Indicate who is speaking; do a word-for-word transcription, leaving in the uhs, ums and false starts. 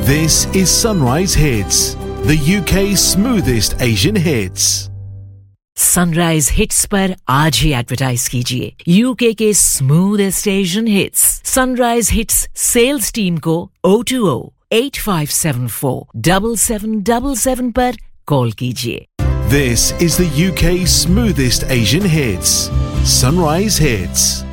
Speaker 1: This is Sunrise Hits, the U K's smoothest Asian hits.
Speaker 2: Sunrise hits पर आज ही advertise कीजिए UK के smoothest Asian hits. Sunrise hits sales team को O two O eight five seven four seven seven seven seven पर call कीजिए।
Speaker 1: This is the U K's smoothest Asian hits. Sunrise Hits.